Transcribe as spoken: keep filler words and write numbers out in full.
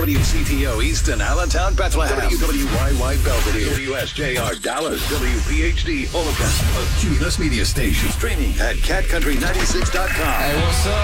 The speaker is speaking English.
W C T O Easton, Allentown, Bethlehem. W W Y Y Belvedere. W S J R Dallas. W P H D Omaha. A Cumulus Media Station. Streaming at cat country ninety-six dot com. Hey, what's up?